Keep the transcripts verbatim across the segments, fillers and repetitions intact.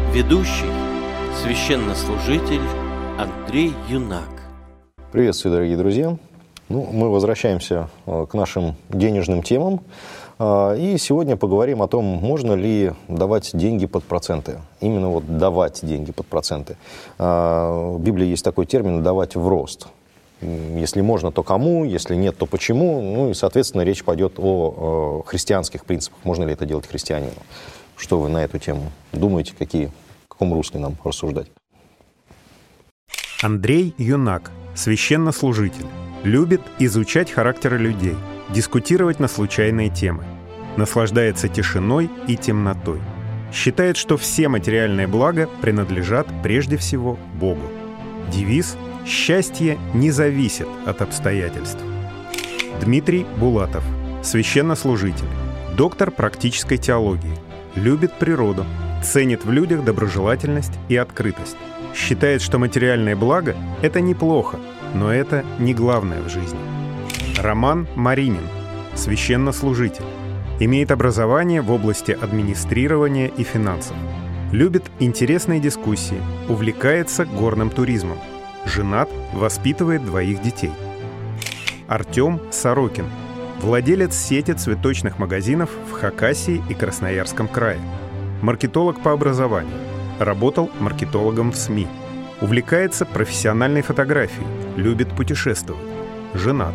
Ведущий, священнослужитель Андрей Юнак. Приветствую, дорогие друзья. Ну, мы возвращаемся к нашим денежным темам. И сегодня поговорим о том, можно ли давать деньги под проценты. Именно вот давать деньги под проценты. В Библии есть такой термин «давать в рост». Если можно, то кому, если нет, то почему. Ну и, соответственно, речь пойдет о христианских принципах. Можно ли это делать христианину? Что вы на эту тему думаете? Какие, в каком русле нам рассуждать? Андрей Юнак, священнослужитель. Любит изучать характеры людей, дискутировать на случайные темы. Наслаждается тишиной и темнотой. Считает, что все материальные блага принадлежат прежде всего Богу. Девиз «Счастье не зависит от обстоятельств». Дмитрий Булатов, священнослужитель, доктор практической теологии. Любит природу, ценит в людях доброжелательность и открытость. Считает, что материальные блага – это неплохо, но это не главное в жизни. Роман Маринин, священнослужитель. Имеет образование в области администрирования и финансов. Любит интересные дискуссии, увлекается горным туризмом. Женат, воспитывает двоих детей. Артем Сорокин, владелец сети цветочных магазинов в Хакасии и Красноярском крае. Маркетолог по образованию. Работал маркетологом в СМИ. Увлекается профессиональной фотографией. Любит путешествовать. Женат.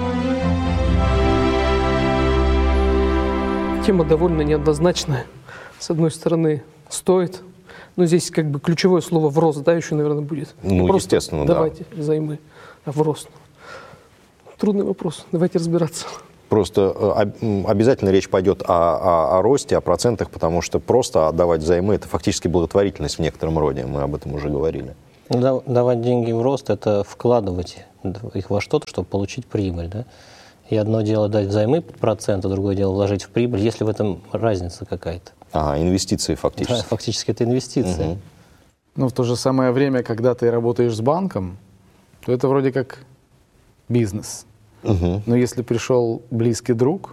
Тема довольно неоднозначная. С одной стороны, стоит. Но здесь как бы ключевое слово «в рост», да, еще, наверное, будет. Ну, просто естественно, давайте да. займы, а в рост. Трудный вопрос. Давайте разбираться. Просто обязательно речь пойдет о, о, о росте, о процентах, потому что просто отдавать взаймы – это фактически благотворительность в некотором роде. Мы об этом уже говорили. Давать деньги в рост – это вкладывать их во что-то, чтобы получить прибыль. Да? И одно дело дать взаймы под процент, а другое дело вложить в прибыль, если в этом разница какая-то. Ага, инвестиции фактически. Да, фактически это инвестиции. Угу. Но в то же самое время, когда ты работаешь с банком, то это вроде как бизнес. Угу. Но если пришел близкий друг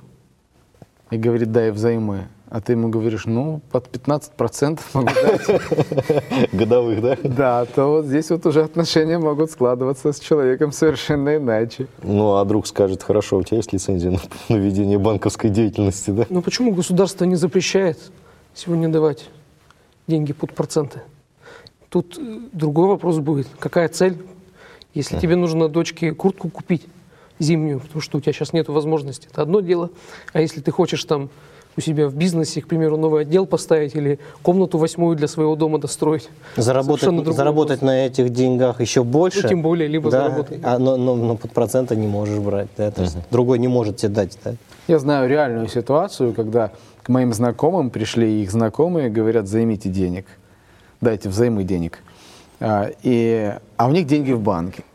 и говорит, дай взаймы, а ты ему говоришь, ну, под пятнадцать процентов могу дать. Годовых, да? Да, то вот здесь вот уже отношения могут складываться с человеком совершенно иначе. Ну, а друг скажет, хорошо, у тебя есть лицензия на ведение банковской деятельности, да? Ну, почему государство не запрещает сегодня давать деньги под проценты? Тут другой вопрос будет. Какая цель? Если тебе нужно дочке куртку купить зимнюю, потому что у тебя сейчас нет возможности, это одно дело. А если ты хочешь там у себя в бизнесе, к примеру, новый отдел поставить или комнату восьмую для своего дома достроить. Заработать, заработать на этих деньгах еще больше. Ну, тем более, либо да, заработать. А, но, но, но под проценты не можешь брать. Да, то есть uh-huh. другой не может тебе дать. Да? Я знаю реальную ситуацию, когда к моим знакомым пришли их знакомые, говорят, займите денег, дайте взаймы денег. А, и, а у них деньги в банке.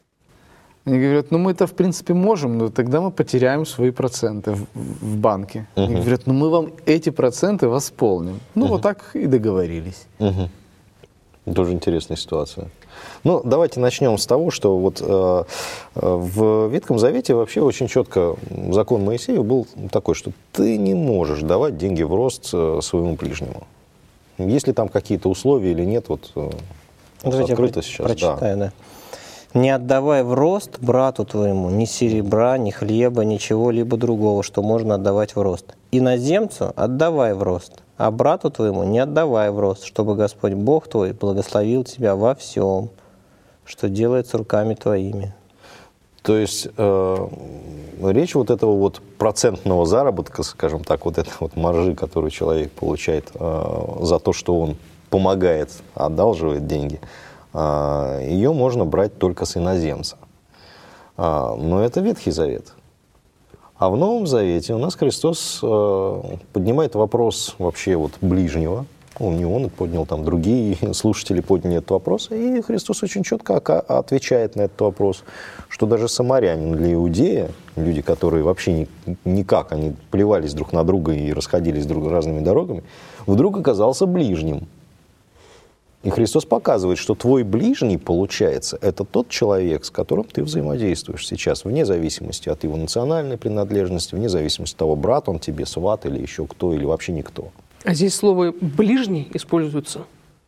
Они говорят, ну мы-то в принципе можем, но тогда мы потеряем свои проценты в, в банке. Uh-huh. Они говорят, ну мы вам эти проценты восполним. Ну uh-huh. вот так и договорились. Uh-huh. Тоже интересная ситуация. Ну, давайте начнем с того, что вот э, в Ветхом Завете вообще очень четко закон Моисея был такой, что ты не можешь давать деньги в рост своему ближнему. Есть ли там какие-то условия или нет, вот э, открыто сейчас. Прочитаю, да. да. Не отдавай в рост брату твоему ни серебра, ни хлеба, ничего либо другого, что можно отдавать в рост. Иноземцу отдавай в рост, а брату твоему не отдавай в рост, чтобы Господь Бог твой благословил тебя во всем, что делается руками твоими. То есть э, речь вот этого вот процентного заработка, скажем так, вот этой вот маржи, которую человек получает э, за то, что он помогает, одалживает деньги, ее можно брать только с иноземца. Но это Ветхий Завет. А в Новом Завете у нас Христос поднимает вопрос вообще вот ближнего. Ну, не он, поднял там другие слушатели подняли этот вопрос. И Христос очень четко отвечает на этот вопрос, что даже самарянин для иудея, люди, которые вообще никак, они плевались друг на друга и расходились друг разными дорогами, вдруг оказался ближним. И Христос показывает, что твой ближний, получается, это тот человек, с которым ты взаимодействуешь сейчас, вне зависимости от его национальной принадлежности, вне зависимости от того, брат он тебе, сват или еще кто, или вообще никто. А здесь слово «ближний» используется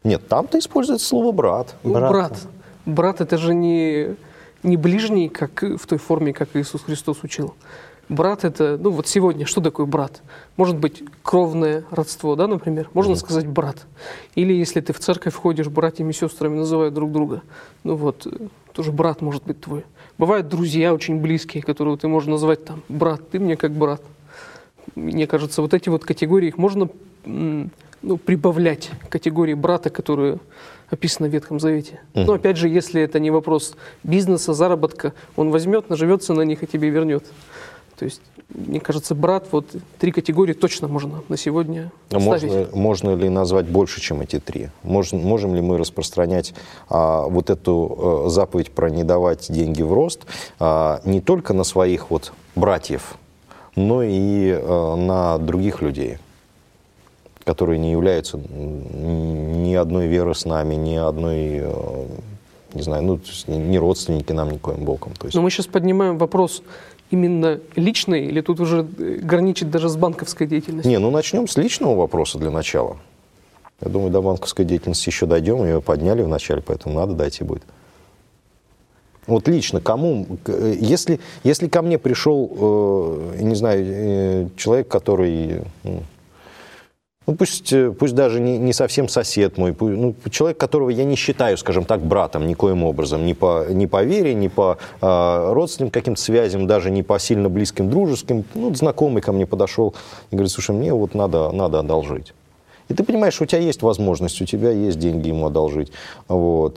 Нет, там-то используется слово «брат». Ну, Брат. брат. Брат — это же не, не ближний, как в той форме, как Иисус Христос учил. Брат — это, ну вот сегодня, что такое брат? Может быть, кровное родство, да, например? Можно mm-hmm. сказать брат. Или если ты в церковь ходишь, братьями и сестрами называют друг друга. Ну вот, тоже брат может быть твой. Бывают друзья очень близкие, которых ты можешь назвать там брат, ты мне как брат. Мне кажется, вот эти вот категории, их можно ну, прибавлять к категории брата, которые описаны в Ветхом Завете. Mm-hmm. Но опять же, если это не вопрос бизнеса, заработка, он возьмет, наживется на них и тебе вернет. То есть, мне кажется, брат, вот три категории точно можно на сегодня можно, ставить. Можно ли назвать больше, чем эти три? Можем, можем ли мы распространять а, вот эту а, заповедь про не давать деньги в рост а, не только на своих вот братьев, но и а, на других людей, которые не являются ни одной веры с нами, ни одной, а, не знаю, ну, не родственники нам никоим боком. То есть... Но мы сейчас поднимаем вопрос именно личный, или тут уже граничит даже с банковской деятельностью? Не, ну начнем с личного вопроса для начала. Я думаю, до банковской деятельности еще дойдем, ее подняли вначале, поэтому надо дойти будет. Вот лично кому, если, если ко мне пришел, э, не знаю, э, человек, который, ну пусть, пусть даже не, не совсем сосед мой, пусть, ну, человек, которого я не считаю, скажем так, братом никоим образом, ни по, ни по вере, ни по э, родственным каким-то связям, даже не по сильно близким дружеским, ну, знакомый ко мне подошел и говорит: слушай, мне вот надо, надо одолжить. И ты понимаешь, у тебя есть возможность, у тебя есть деньги ему одолжить. Вот.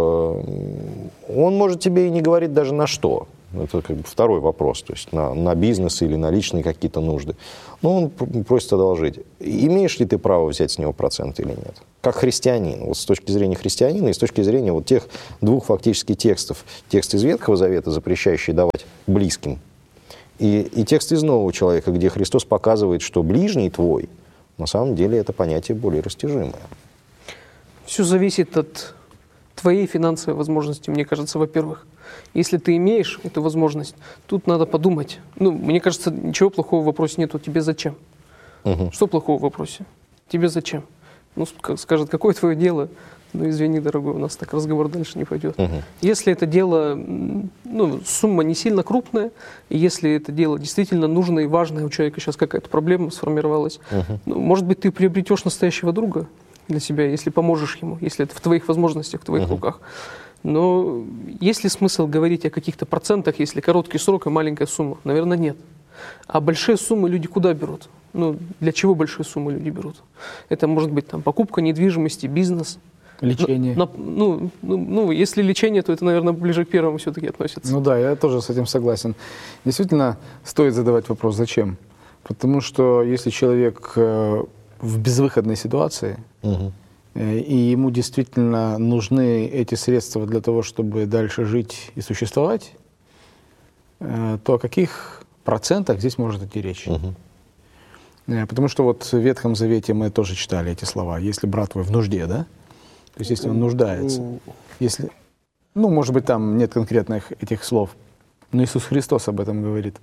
Он может тебе и не говорить даже на что. Это как бы второй вопрос, то есть на, на бизнес или на личные какие-то нужды. Но он просит одолжить. Имеешь ли ты право взять с него процент или нет? Как христианин, вот с точки зрения христианина и с точки зрения вот тех двух фактически текстов. Текст из Ветхого Завета, запрещающий давать близким, и, и текст из Нового Человека, где Христос показывает, что ближний твой, на самом деле это понятие более растяжимое. Все зависит от твоей финансовой возможности, мне кажется, во-первых. Если ты имеешь эту возможность, тут надо подумать. Ну, мне кажется, ничего плохого в вопросе нету. Тебе зачем? Угу. Что плохого в вопросе? Тебе зачем? Ну, скажет, какое твое дело? Ну, извини, дорогой, у нас так разговор дальше не пойдет. Угу. Если это дело, ну, сумма не сильно крупная, и если это дело действительно нужное и важное, у человека сейчас какая-то проблема сформировалась, угу. ну, может быть, ты приобретешь настоящего друга для себя, если поможешь ему, если это в твоих возможностях, в твоих угу. руках. Но есть ли смысл говорить о каких-то процентах, если короткий срок и маленькая сумма? Наверное, нет. А большие суммы люди куда берут? Ну, для чего большие суммы люди берут? Это может быть там покупка недвижимости, бизнес. Лечение. Но, ну, ну, ну, если лечение, то это, наверное, ближе к первому все-таки относится. Ну да, я тоже с этим согласен. Действительно, стоит задавать вопрос, зачем? Потому что если человек в безвыходной ситуации, угу. и ему действительно нужны эти средства для того, чтобы дальше жить и существовать, то о каких процентах здесь может идти речь? Угу. Потому что вот в Ветхом Завете мы тоже читали эти слова. Если брат твой в нужде, да? То есть если он нуждается. Если, ну, может быть, там нет конкретных этих слов, но Иисус Христос об этом говорит.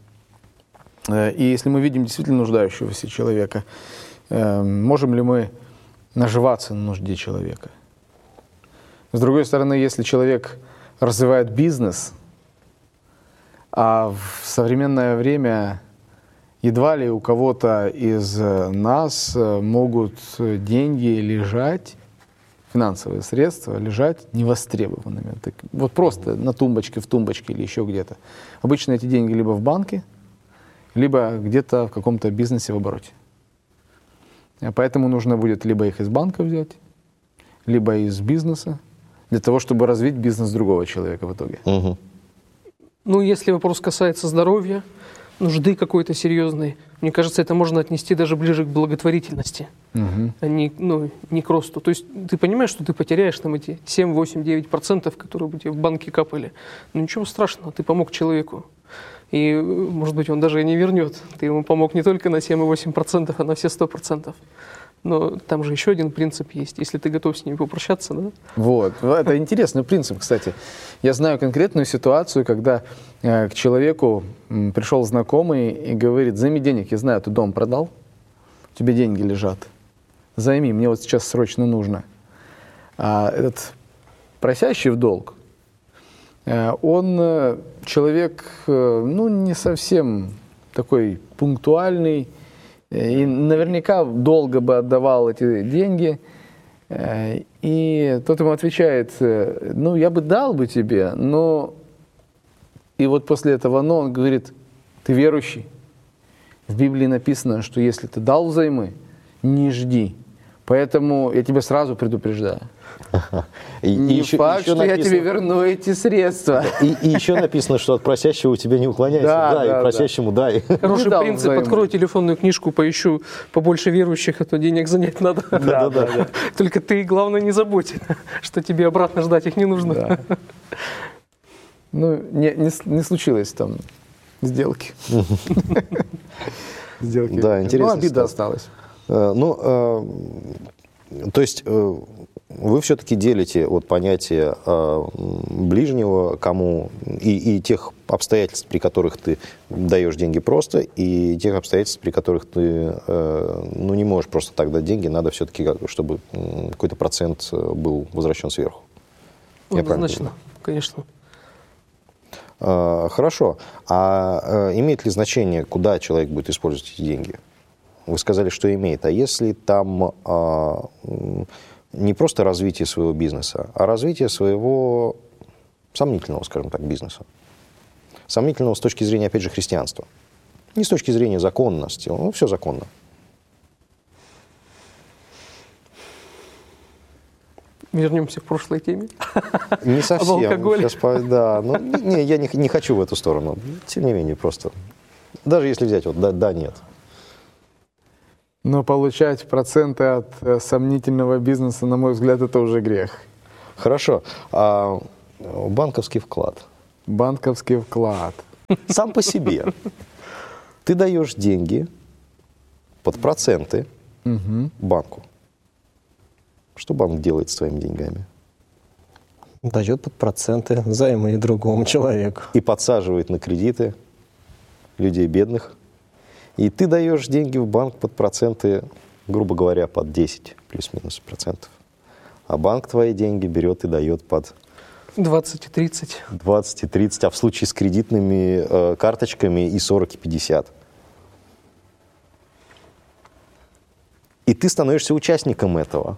И если мы видим действительно нуждающегося человека, можем ли мы наживаться на нужде человека? С другой стороны, если человек развивает бизнес, а в современное время едва ли у кого-то из нас могут деньги лежать, финансовые средства лежать невостребованными. Так, вот просто на тумбочке, в тумбочке или еще где-то. Обычно эти деньги либо в банке, либо где-то в каком-то бизнесе в обороте. Поэтому нужно будет либо их из банка взять, либо из бизнеса, для того, чтобы развить бизнес другого человека в итоге. Угу. Ну, если вопрос касается здоровья, нужды какой-то серьезной, мне кажется, это можно отнести даже ближе к благотворительности, угу. а не, ну, не к росту. То есть ты понимаешь, что ты потеряешь там эти семь, восемь, девять процентов, которые бы тебе в банке капали. Но ничего страшного, ты помог человеку. И, может быть, он даже и не вернет. Ты ему помог не только на семь и восемь процентов, а на все сто процентов. Но там же еще один принцип есть, если ты готов с ними попрощаться, да? Вот, это интересный принцип, кстати. Я знаю конкретную ситуацию, когда э, к человеку м, пришел знакомый и говорит: займи денег, я знаю, ты дом продал, тебе деньги лежат, займи, мне вот сейчас срочно нужно. А этот просящий в долг, он человек, ну, не совсем такой пунктуальный, и наверняка долго бы отдавал эти деньги. И тот ему отвечает: ну, я бы дал бы тебе, но... И вот после этого «но» он говорит: ты верующий. В Библии написано, что если ты дал взаймы, не жди. Поэтому я тебя сразу предупреждаю. И, не и еще, факт, еще что написано, я тебе верну эти средства. И, и еще написано, что от просящего у тебя не уклоняйся. Да, да, да, и просящему да. дай. Хороший принцип. Взаймы. Открою телефонную книжку, поищу побольше верующих, а то денег занять надо. Да, да, да, да. Только ты, главное, не забудь, что тебе обратно ждать их не нужно. Да. Ну, не, не, не случилось там сделки. Сделки. Да, интересно. Ну, обида осталась. Ну, то есть вы все-таки делите вот понятие ближнего, кому, и, и тех обстоятельств, при которых ты даешь деньги просто, и тех обстоятельств, при которых ты ну, не можешь просто так дать деньги, надо все-таки, чтобы какой-то процент был возвращен сверху. Однозначно, конечно. Хорошо. А имеет ли значение, куда человек будет использовать эти деньги? Вы сказали, что имеет. А если там а, не просто развитие своего бизнеса, а развитие своего сомнительного, скажем так, бизнеса? Сомнительного с точки зрения, опять же, христианства. Не с точки зрения законности. Ну, все законно. Вернемся к прошлой теме. Не совсем. Об алкоголе. Сейчас, да. Ну, не, я не, не хочу в эту сторону. Тем не менее, просто. Даже если взять, вот да, да, нет. Но получать проценты от э, сомнительного бизнеса, на мой взгляд, это уже грех. Хорошо. А банковский вклад? Банковский вклад. Сам по себе. Ты даешь деньги под проценты банку. Что банк делает с твоими деньгами? Дает под проценты займы другому человеку. И подсаживает на кредиты людей бедных. И ты даешь деньги в банк под проценты, грубо говоря, под десять плюс-минус процентов. А банк твои деньги берет и дает под двадцать и тридцать. двадцать и тридцать, а в случае с кредитными э, карточками и сорок, и пятьдесят. И ты становишься участником этого.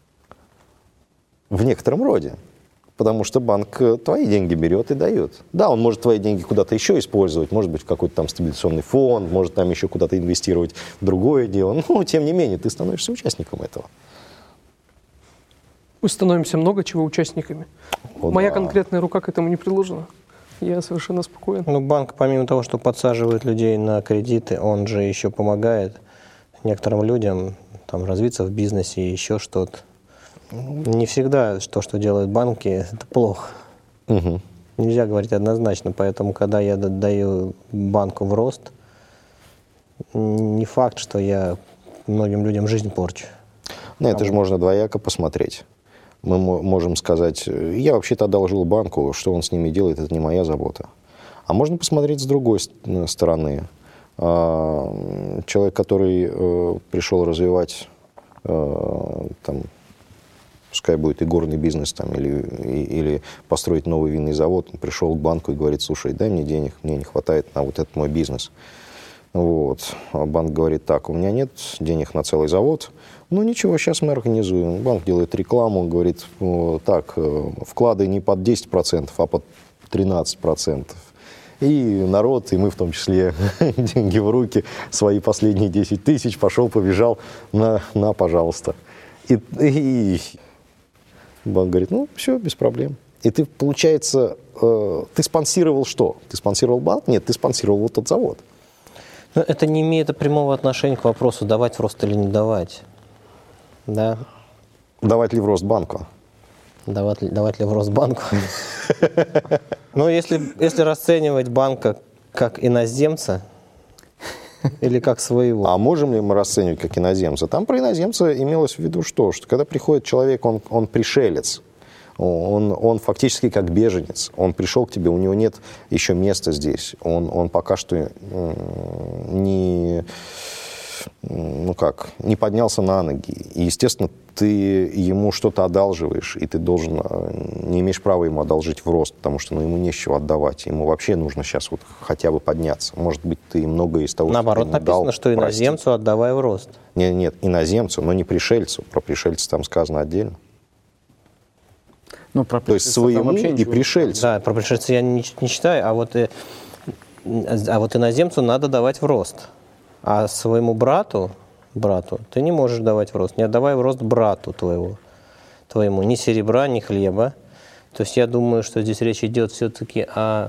В некотором роде. Потому что банк твои деньги берет и дает. Да, он может твои деньги куда-то еще использовать, может быть, в какой-то там стабилизационный фонд, может там еще куда-то инвестировать в другое дело. Но, тем не менее, ты становишься участником этого. Мы становимся много чего участниками. О, Моя да. конкретная рука к этому не приложена. Я совершенно спокоен. Ну, банк, помимо того, что подсаживает людей на кредиты, он же еще помогает некоторым людям там, развиться в бизнесе и еще что-то. Не всегда то, что делают банки, это плохо. Угу. Нельзя говорить однозначно. Поэтому, когда я даю банку в рост, не факт, что я многим людям жизнь порчу. Ну, это же можно двояко посмотреть. Мы можем сказать, я вообще-то одолжил банку, что он с ними делает, это не моя забота. А можно посмотреть с другой стороны. Человек, который пришел развивать там, пускай будет и горный бизнес там, или, или построить новый винный завод, он пришел к банку и говорит: слушай, дай мне денег, мне не хватает на вот этот мой бизнес. Вот. А банк говорит: так, у меня нет денег на целый завод, ну ничего, сейчас мы организуем. Банк делает рекламу, он говорит: так, вклады не под десять процентов, а под тринадцать процентов. И народ, и мы в том числе, деньги в руки, свои последние десять тысяч, пошел, побежал, на, на пожалуйста. И, и банк говорит: ну, все, без проблем. И ты, получается, э, ты спонсировал что? Ты спонсировал банк? Нет, ты спонсировал вот тот завод. Но это не имеет прямого отношения к вопросу, давать в рост или не давать. Да. Давать ли в рост банку? Давать ли, давать ли в рост банку? Ну, если, если расценивать банка как иноземца или как своего. А можем ли мы расценивать как иноземца? Там про иноземца имелось в виду что? Что когда приходит человек, он, он пришелец, он, он фактически как беженец. Он пришел к тебе, у него нет еще места здесь. Он, он пока что не, ну как, не поднялся на ноги. И, естественно, ты ему что-то одалживаешь, и ты должен, не имеешь права ему одолжить в рост, потому что ну, ему не с чего отдавать. Ему вообще нужно сейчас вот хотя бы подняться. Может быть, ты многое из того, Наоборот, что ты ему написано, дал, что иноземцу прости. отдавай в рост. Нет, нет, иноземцу, но не пришельцу. Про пришельца там сказано отдельно. Ну, про То есть пришельцев там своему вообще и ничего. пришельцу. Да, про пришельца я не, не читаю, а вот, э, а вот иноземцу надо давать в рост. А своему брату, брату ты не можешь давать в рост. Не отдавай в рост брату твоего, твоему. Ни серебра, ни хлеба. То есть я думаю, что здесь речь идет все-таки о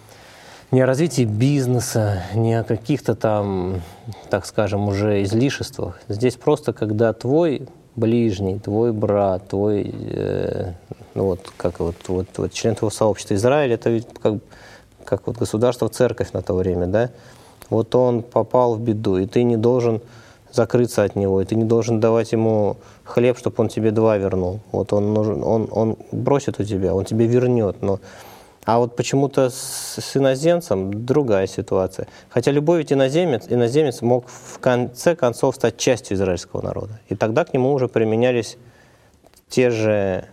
не о развитии бизнеса, не о каких-то там, так скажем, уже излишествах. Здесь просто, когда твой ближний, твой брат, твой, э, ну вот, как вот, вот, вот член твоего сообщества Израиль, это ведь как, как вот государство, церковь на то время, да? Вот он попал в беду, и ты не должен закрыться от него, и ты не должен давать ему хлеб, чтобы он тебе два вернул. Вот он, нужен, он, он бросит у тебя, он тебе вернет. Но... А вот почему-то с, с иноземцем другая ситуация. Хотя любой ведь иноземец, иноземец мог в конце концов стать частью израильского народа. И тогда к нему уже применялись те же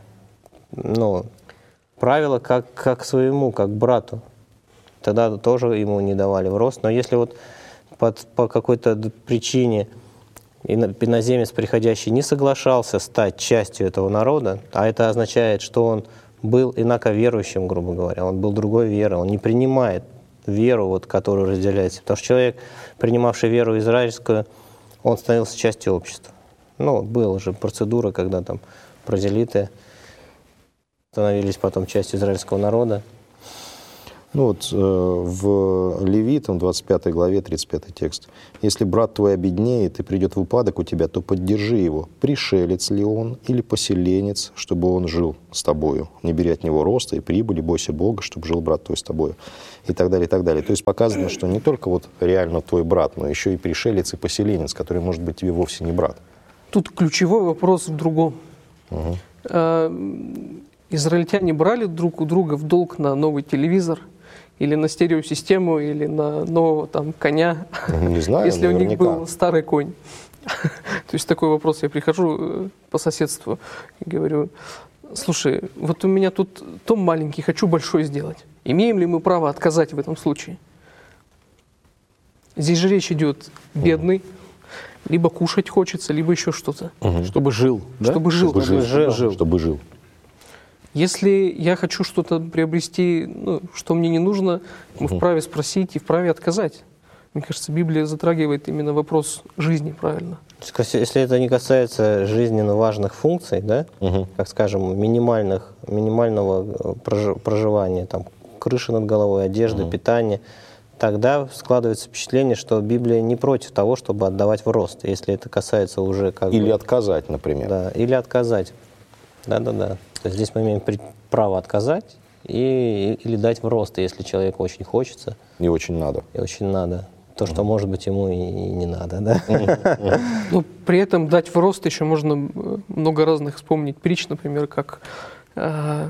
ну, правила, как, как к своему, как к брату. Тогда тоже ему не давали в рост. Но если вот под, по какой-то причине иноземец, приходящий, не соглашался стать частью этого народа, а это означает, что он был инаковерующим, грубо говоря, он был другой веры, он не принимает веру, вот, которую разделяется. Потому что человек, принимавший веру израильскую, он становился частью общества. Ну, была же процедура, когда там прозелиты становились потом частью израильского народа. Ну вот э, в Левитам, двадцать пятой главе, тридцать пятый текст. «Если брат твой обеднеет и придет в упадок у тебя, то поддержи его, пришелец ли он или поселенец, чтобы он жил с тобою. Не бери от него роста и прибыли, бойся Бога, чтобы жил брат твой с тобою». И так далее, и так далее. То есть показано, что не только вот реально твой брат, но еще и пришелец и поселенец, который может быть тебе вовсе не брат. Тут ключевой вопрос в другом. Угу. А, израильтяне брали друг у друга в долг на новый телевизор, или на стереосистему, или на нового там коня, Не знаю, если у них наверняка. был старый конь. То есть такой вопрос, я прихожу по соседству и говорю: слушай, вот у меня тут дом маленький, хочу большой сделать. Имеем ли мы право отказать в этом случае? Здесь же речь идет бедный, либо кушать хочется, либо еще что-то. Чтобы жил, да? Чтобы жил. Чтобы жил. Чтобы жил. Чтобы жил. Если я хочу что-то приобрести, ну, что мне не нужно, мы вправе спросить и вправе отказать. Мне кажется, Библия затрагивает именно вопрос жизни правильно. Если это не касается жизненно важных функций, да, Угу. как, скажем, минимальных, минимального проживания, там, крыша над головой, одежда, Мгм. питание, тогда складывается впечатление, что Библия не против того, чтобы отдавать в рост, если это касается уже как Или бы, отказать, например. да, или отказать. Да-да-да. То есть здесь мы имеем при- право отказать и, или дать в рост, если человеку очень хочется Не очень надо. и очень надо. То, что, может быть, ему и, и не надо, да? Но при этом дать в рост еще можно э, много разных вспомнить притч, например, как э,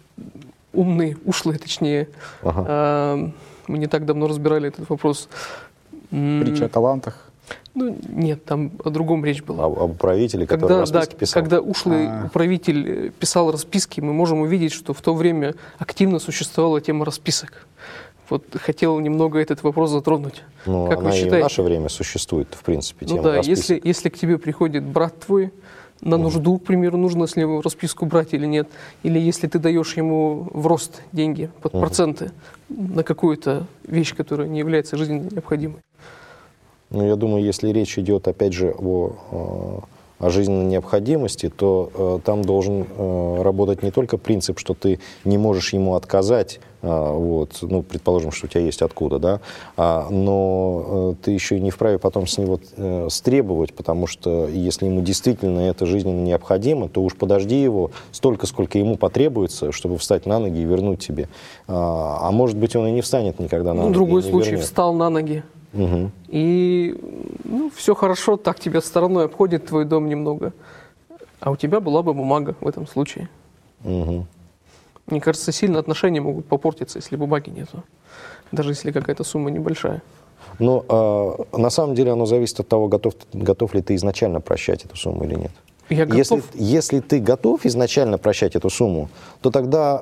умные, ушлые, точнее. Ага. Э, мы не так давно разбирали этот вопрос. М, Притча о талантах. Ну, нет, там о другом речь была. Об, об управителе, который Когда, да, расписки писал. когда ушлый А. управитель э, писал расписки, мы можем увидеть, что в то время активно существовала тема расписок. Вот хотел немного этот вопрос затронуть. Ну, как она вы и в считаете? наше время существует, в принципе, Ну тема да, расписок. если, если к тебе приходит брат твой на нужду, к примеру, нужно с него расписку брать или нет, или если ты даешь ему в рост деньги под проценты на какую-то вещь, которая не является жизненно необходимой. Ну, я думаю, если речь идет, опять же, о, э, о жизненной необходимости, то э, там должен э, работать не только принцип, что ты не можешь ему отказать, э, вот, ну, предположим, что у тебя есть откуда, да, а, но э, ты еще и не вправе потом с него э, стребовать, потому что если ему действительно это жизненно необходимо, то уж подожди его столько, сколько ему потребуется, чтобы встать на ноги и вернуть тебе. А, а может быть, он и не встанет никогда на Ну, ноги. другой и не случай, вернет. встал на ноги, Мгм. и ну, все хорошо, так тебя стороной обходит твой дом немного, а у тебя была бы бумага в этом случае. Мгм. Мне кажется, сильно отношения могут попортиться, если бумаги нету, даже если какая-то сумма небольшая. Но э, на самом деле оно зависит от того, готов, готов ли ты изначально прощать эту сумму или нет. Я готов. Если, если ты готов изначально прощать эту сумму, то тогда,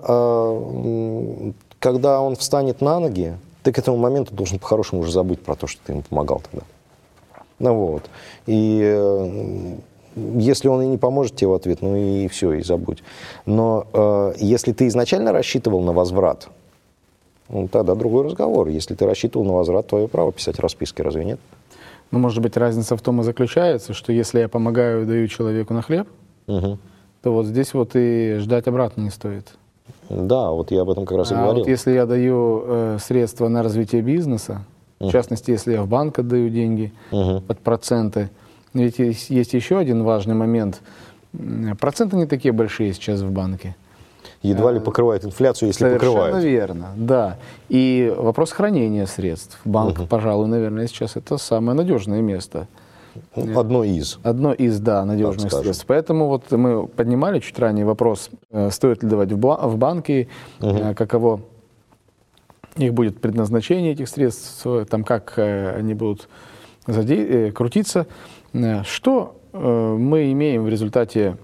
э, когда он встанет на ноги, ты к этому моменту должен по-хорошему уже забыть про то, что ты ему помогал тогда. Ну вот. И э, если он и не поможет тебе в ответ, ну и все, и забудь. Но э, если ты изначально рассчитывал на возврат, ну, тогда другой разговор. Если ты рассчитывал на возврат, твое право писать расписки, разве нет? Ну, может быть, разница в том и заключается, что если я помогаю и даю человеку на хлеб, Угу. то вот здесь вот и ждать обратно не стоит. Да, вот я об этом как раз и А говорил. вот если я даю э, средства на развитие бизнеса, в частности, если я в банк отдаю деньги Мгм. под проценты, ведь есть, есть еще один важный момент. М, Проценты не такие большие сейчас в банке. Едва ли покрывает инфляцию, если Совершенно покрывает. верно, да. И вопрос хранения средств. Банк, пожалуй, наверное, сейчас это самое надежное место. Ну, одно из. Одно из, да, надежных скажем. средств. Поэтому вот мы поднимали чуть ранее вопрос, э, стоит ли давать в, ба- в банки, э, каково их будет предназначение этих средств, э, там как э, они будут заде- э, крутиться. Э, Что э, мы имеем в результате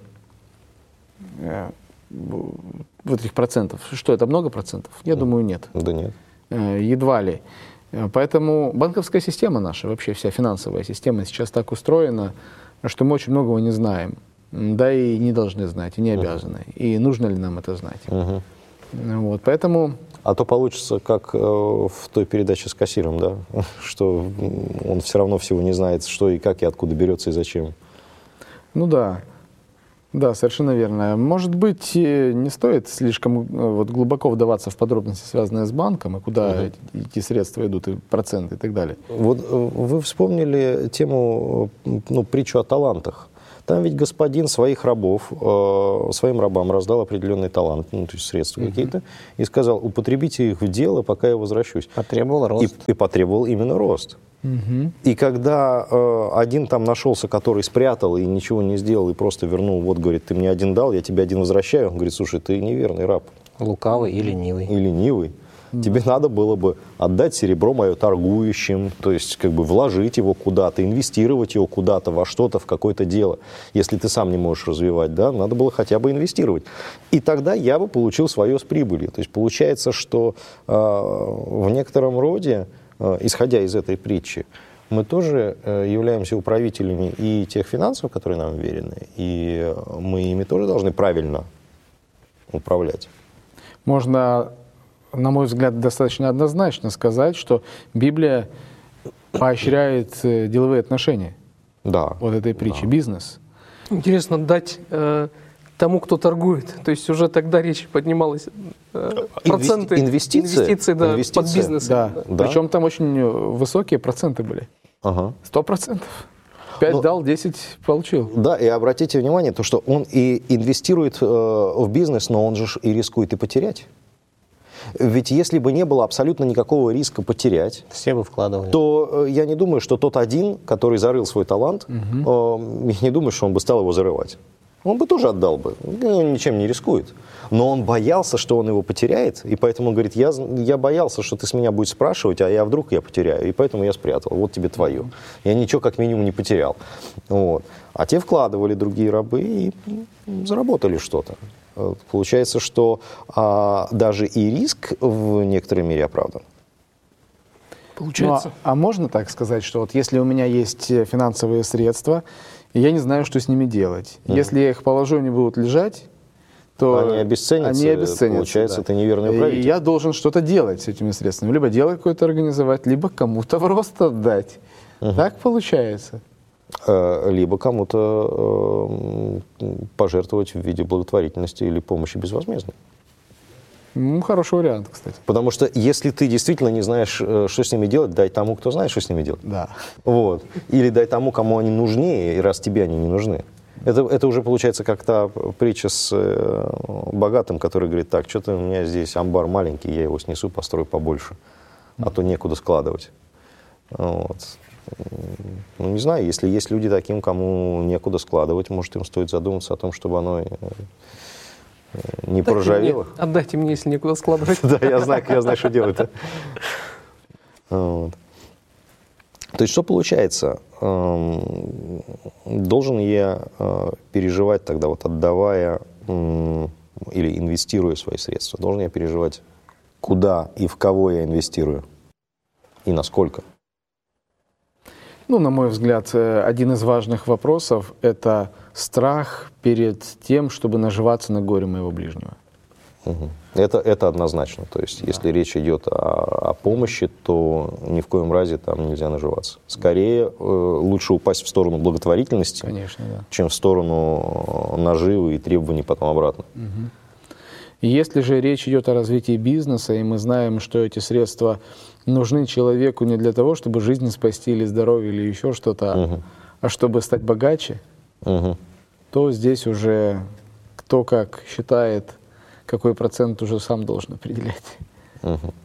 э, в- вот этих процентов? Что это, много процентов? Я думаю, нет. Да нет. Э, едва ли. Э, Поэтому банковская система наша, вообще вся финансовая система сейчас так устроена, что мы очень многого не знаем. М, Да и не должны знать, и не обязаны. И нужно ли нам это знать? Мгм. Ну Вот, поэтому А то получится, как э, в той передаче с кассиром, да, что м, он все равно всего не знает, что и как, и откуда берется, и зачем. ну да, да, совершенно верно. Может быть, э, не стоит слишком э, вот, глубоко вдаваться в подробности, связанные с банком, и куда эти, эти средства идут, и проценты, и так далее. Вот э, вы вспомнили тему, э, ну, притчу о талантах. Там ведь господин своих рабов, э, своим рабам раздал определенный талант, ну, то есть средства какие-то, и сказал, употребите их в дело, пока я возвращусь. Потребовал И, рост. и потребовал именно рост. И когда э, один там нашелся, который спрятал и ничего не сделал, и просто вернул, вот, говорит, ты мне один дал, я тебе один возвращаю, он говорит, слушай, ты неверный раб Лукавый и ленивый. и ленивый. Тебе надо было бы отдать серебро мое торгующим, то есть как бы вложить его куда-то, инвестировать его куда-то, во что-то, в какое-то дело. Если ты сам не можешь развивать, да, надо было хотя бы инвестировать. И тогда я бы получил свое с прибылью. То есть получается, что э, в некотором роде, э, исходя из этой притчи, мы тоже э, являемся управителями и тех финансов, которые нам верены, и мы ими тоже должны правильно управлять. Можно, на мой взгляд, достаточно однозначно сказать, что Библия поощряет э, деловые отношения. Да. Вот этой притчи, бизнес. Интересно дать э, тому, кто торгует. То есть уже тогда речь поднималась. Э, проценты, инвестиции? инвестиции да, Инвестиции. под бизнес. Да. Да. Причем там очень э, высокие проценты были. Ага. Сто процентов. Пять Ну, дал, десять получил. Да, и обратите внимание, то, что он и инвестирует э, в бизнес, но он же ж и рискует и потерять. Ведь если бы не было абсолютно никакого риска потерять, Все бы вкладывали. то э, я не думаю, что тот один, который зарыл свой талант, э, я не думаю, что он бы стал его зарывать. Он бы тоже отдал бы, он ничем не рискует. Но он боялся, что он его потеряет, и поэтому он говорит, я, я боялся, что ты с меня будешь спрашивать, а я вдруг я потеряю, и поэтому я спрятал, вот тебе твое. Я ничего как минимум не потерял. Вот. А те вкладывали другие рабы и заработали что-то. Э, Получается, что а, даже и риск в некоторой мере оправдан. Получается. Ну, а, а можно так сказать, что вот если у меня есть э, финансовые средства, и я не знаю, что с ними делать. Если я их положу, они будут лежать, то Они обесценятся, они обесценятся, получается, да. ты неверный И управитель. я должен что-то делать с этими средствами. Либо дело какое-то организовать, либо кому-то в рост отдать. Так получается. Э, Либо кому-то э, пожертвовать в виде благотворительности или помощи безвозмездной. Ну, хороший вариант, кстати. Потому что если ты действительно не знаешь, э, что с ними делать, дай тому, кто знает, что с ними делать. Да. Вот. Или дай тому, кому они нужнее, и раз тебе они не нужны. Это, это уже получается как та притча с э, богатым, который говорит, так, что-то у меня здесь амбар маленький, я его снесу, построю побольше, а то некуда складывать. Вот. Ну, не знаю, если есть люди таким, кому некуда складывать, может, им стоит задуматься о том, чтобы оно э, не Отдайте поржавело. мне, отдайте мне, если некуда складывать. Да, я знаю, я знаю, что делать. Вот. То есть что получается? Должен я переживать тогда, вот отдавая или инвестируя свои средства, должен я переживать, куда и в кого я инвестирую и насколько? Ну, на мой взгляд, один из важных вопросов – это страх перед тем, чтобы наживаться на горе моего ближнего. Угу. Это, это однозначно. То есть, да. Если речь идет о, о помощи, то ни в коем разе там нельзя наживаться. Скорее, э, лучше упасть в сторону благотворительности, Конечно, да. чем в сторону наживы и требований потом обратно. Угу. Если же речь идет о развитии бизнеса, и мы знаем, что эти средства нужны человеку не для того, чтобы жизнь спасти или здоровье, или еще что-то, угу. а чтобы стать богаче, угу. то здесь уже кто как считает, какой процент уже сам должен определять. Угу.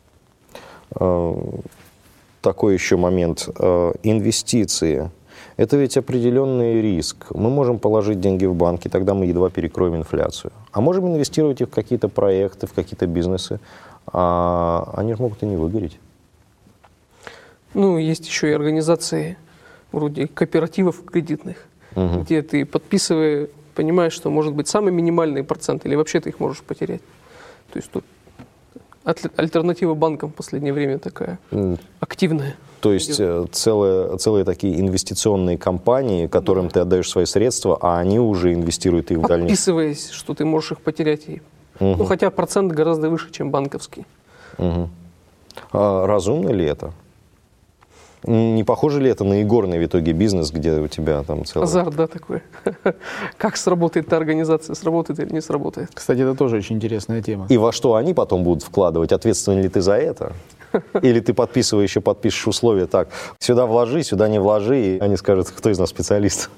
Такой еще момент. Инвестиции. Это ведь определенный риск. Мы можем положить деньги в банки, тогда мы едва перекроем инфляцию. А можем инвестировать их в какие-то проекты, в какие-то бизнесы. А они же могут и не выгореть. Ну, есть еще и организации вроде кооперативов кредитных, угу. где ты, подписывая, понимаешь, что может быть самый минимальный процент, или вообще ты их можешь потерять. То есть тут альтернатива банкам в последнее время такая активная. То есть целые, целые такие инвестиционные компании, которым да. ты отдаешь свои средства, а они уже инвестируют их в дальнейшем. Подписываясь, что ты можешь их потерять. И... Угу. Ну, хотя процент гораздо выше, чем банковский. Угу. А разумно ли это? Не похоже ли это на игорный в итоге бизнес, где у тебя там целый... Азарт, да, такой. Как сработает эта организация, сработает или не сработает. Кстати, это тоже очень интересная тема. И во что они потом будут вкладывать? Ответственен ли ты за это? Или ты подписываешь, еще подпишешь условия так, сюда вложи, сюда не вложи, и они скажут, кто из нас специалист.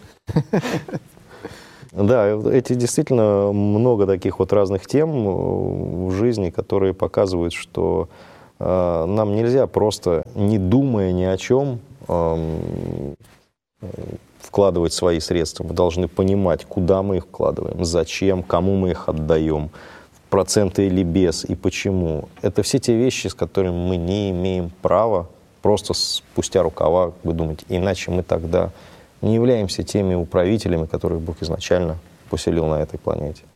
Да, эти действительно много таких вот разных тем в жизни, которые показывают, что э, нам нельзя просто, не думая ни о чем, э, вкладывать свои средства. Мы должны понимать, куда мы их вкладываем, зачем, кому мы их отдаем, проценты или без, и почему. Это все те вещи, с которыми мы не имеем права просто спустя рукава выдумать. Иначе мы тогда не являемся теми управителями, которых Бог изначально поселил на этой планете.